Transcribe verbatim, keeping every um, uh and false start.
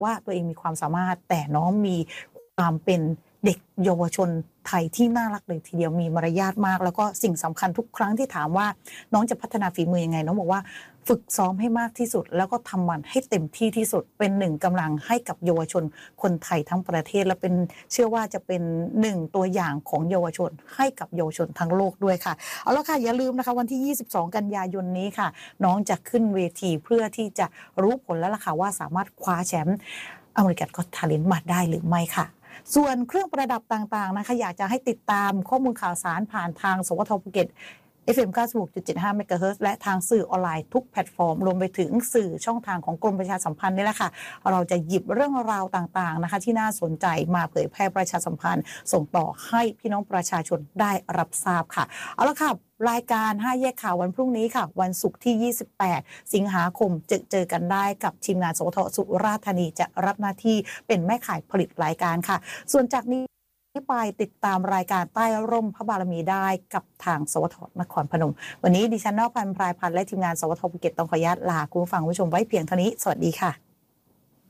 ว่าตัวเองมีความสามารถแต่น้องมีความเป็นเด็กเยาวชนไทยที่น่ารักเลยทีเดียวมีมารยาทมากแล้วก็สิ่งสำคัญทุกครั้งที่ถามว่าน้องจะพัฒนาฝีมือยังไงน้องบอกว่าฝึกซ้อมให้มากที่สุดแล้วก็ทำมันให้เต็มที่ที่สุดเป็นหนึ่งกำลังให้กับเยาวชนคนไทยทั้งประเทศและเป็นเชื่อว่าจะเป็นหนึ่งตัวอย่างของเยาวชนให้กับเยาวชนทั้งโลกด้วยค่ะเอาละค่ะอย่าลืมนะคะวันที่ยี่สิบสองกันยายนนี้ค่ะน้องจะขึ้นเวทีเพื่อที่จะรู้ผลแล้วล่ะค่ะว่าสามารถคว้าแชมป์อเมริกันก็อต ทาเลนต์ มาได้หรือไม่ค่ะส่วนเครื่องประดับต่างๆนะคะอยากจะให้ติดตามข้อมูลข่าวสารผ่านทางสวทภูเก็ต เอฟ เอ็ม เก้าสิบหกจุดเจ็ดห้า เมกะเฮิรตซ์ และทางสื่อออนไลน์ทุกแพลตฟอร์มรวมไปถึงสื่อช่องทางของกรมประชาสัมพันธ์นี่แหละค่ะเราจะหยิบเรื่องราวต่างๆนะคะที่น่าสนใจมาเผยแพร่ประชาสัมพันธ์ส่งต่อให้พี่น้องประชาชนได้รับทราบค่ะเอาละค่ะรายการห้าแยกข่าววันพรุ่งนี้ค่ะวันศุกร์ที่ยี่สิบแปดสิงหาคมเจอเจอกันได้กับทีมงานสวทสุราษฎร์ธานีจะรับหน้าที่เป็นแม่ข่ายผลิตรายการค่ะส่วนจากนี้ที่ไปติดตามรายการใต้ร่มพระบารมีได้กับทางสวทนครพนมวันนี้ดิฉันนอกพันธุ์พรายพันธุ์และทีมงานสวทภูเก็ตต้องขออนุญาตลาคุณผู้ฟังผู้ชมไว้เพียงเท่านี้สวัสดีค่ะ